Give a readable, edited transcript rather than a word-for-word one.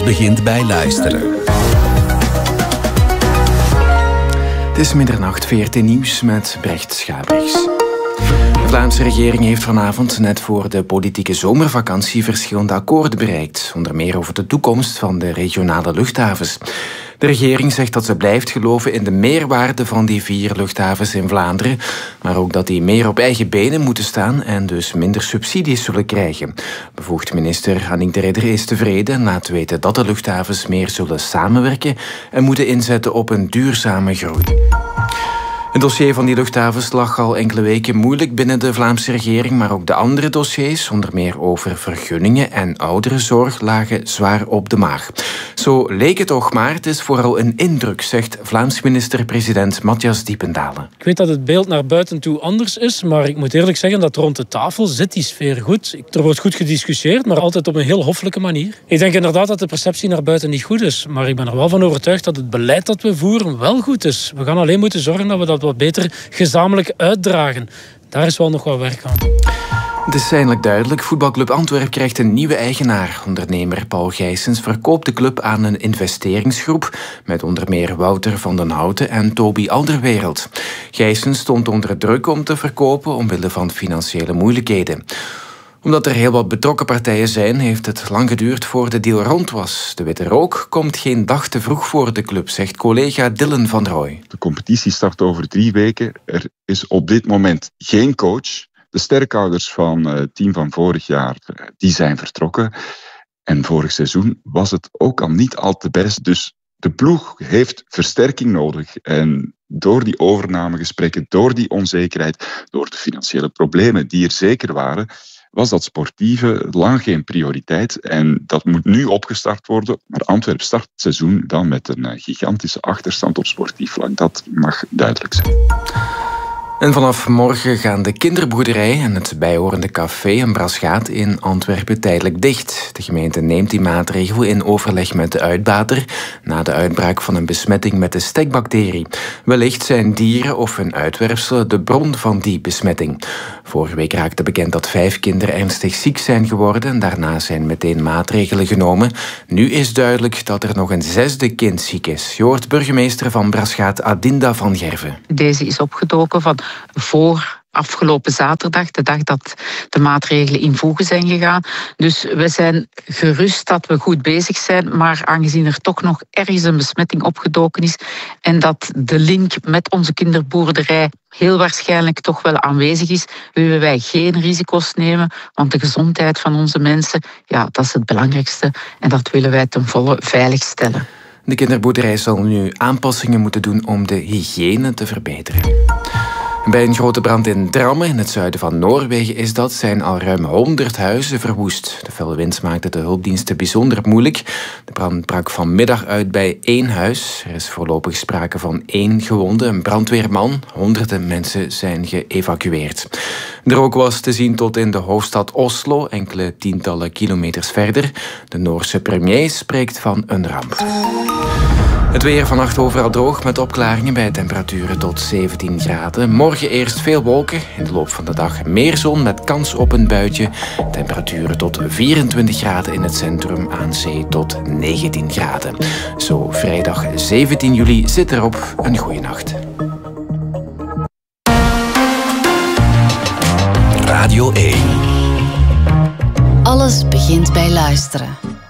Alles begint bij luisteren. Het is middernacht, VRT Nieuws met Brecht Schabrichs. De Vlaamse regering heeft vanavond net voor de politieke zomervakantie verschillende akkoorden bereikt. Onder meer over de toekomst van de regionale luchthavens. De regering zegt dat ze blijft geloven in de meerwaarde van die 4 luchthavens in Vlaanderen, maar ook dat die meer op eigen benen moeten staan en dus minder subsidies zullen krijgen. Bevoegd minister Annick de Ridder is tevreden en laat weten dat de luchthavens meer zullen samenwerken en moeten inzetten op een duurzame groei. Het dossier van die luchthavens lag al enkele weken moeilijk binnen de Vlaamse regering, maar ook de andere dossiers, onder meer over vergunningen en ouderenzorg, lagen zwaar op de maag. Zo leek het toch, maar het is vooral een indruk, zegt Vlaams minister-president Matthias Diependalen. Ik weet dat het beeld naar buiten toe anders is, maar ik moet eerlijk zeggen dat rond de tafel zit die sfeer goed. Er wordt goed gediscussieerd, maar altijd op een heel hoffelijke manier. Ik denk inderdaad dat de perceptie naar buiten niet goed is, maar ik ben er wel van overtuigd dat het beleid dat we voeren wel goed is. We gaan alleen moeten zorgen dat we dat wat beter gezamenlijk uitdragen. Daar is wel nog wat werk aan. Het is eindelijk duidelijk. Voetbalclub Antwerpen krijgt een nieuwe eigenaar. Ondernemer Paul Gijsens verkoopt de club aan een investeringsgroep met onder meer Wouter van den Houten en Toby Alderweireld. Gijsens stond onder druk om te verkopen omwille van financiële moeilijkheden. Omdat er heel wat betrokken partijen zijn, heeft het lang geduurd voor de deal rond was. De witte rook komt geen dag te vroeg voor de club, zegt collega Dylan van Rooij. De competitie start over 3 weken. Er is op dit moment geen coach. De sterkhouders van het team van vorig jaar, die zijn vertrokken. En vorig seizoen was het ook al niet al te best. Dus de ploeg heeft versterking nodig. En door die overnamegesprekken, door die onzekerheid, door de financiële problemen die er zeker waren, was dat sportieve lang geen prioriteit. En dat moet nu opgestart worden. Maar Antwerpen start het seizoen dan met een gigantische achterstand op sportief vlak. Dat mag duidelijk zijn. En vanaf morgen gaan de kinderboerderij en het bijhorende café en Brasgaat in Antwerpen tijdelijk dicht. De gemeente neemt die maatregel in overleg met de uitbater na de uitbraak van een besmetting met de stekbacterie. Wellicht zijn dieren of hun uitwerpselen de bron van die besmetting. Vorige week raakte bekend dat 5 kinderen ernstig ziek zijn geworden en daarna zijn meteen maatregelen genomen. Nu is duidelijk dat er nog een 6e kind ziek is. Je hoort burgemeester van Brasgaat Adinda van Gerven. Deze is opgedoken van voor afgelopen zaterdag, de dag dat de maatregelen in voege zijn gegaan. Dus we zijn gerust dat we goed bezig zijn, maar aangezien er toch nog ergens een besmetting opgedoken is en dat de link met onze kinderboerderij heel waarschijnlijk toch wel aanwezig is, willen wij geen risico's nemen, want de gezondheid van onze mensen, ja, dat is het belangrijkste en dat willen wij ten volle veilig stellen. De kinderboerderij zal nu aanpassingen moeten doen om de hygiëne te verbeteren. Bij een grote brand in Drammen, in het zuiden van Noorwegen zijn al ruim 100 huizen verwoest. De felle wind maakte de hulpdiensten bijzonder moeilijk. De brand brak vanmiddag uit bij 1 huis. Er is voorlopig sprake van 1 gewonde, een brandweerman. Honderden mensen zijn geëvacueerd. De rook was te zien tot in de hoofdstad Oslo, enkele tientallen kilometers verder. De Noorse premier spreekt van een ramp. Het weer vannacht overal droog met opklaringen bij temperaturen tot 17 graden. Morgen eerst veel wolken. In de loop van de dag meer zon met kans op een buitje. Temperaturen tot 24 graden in het centrum, aan zee tot 19 graden. Zo vrijdag 17 juli zit erop. Een goeie nacht. Radio 1. Alles begint bij luisteren.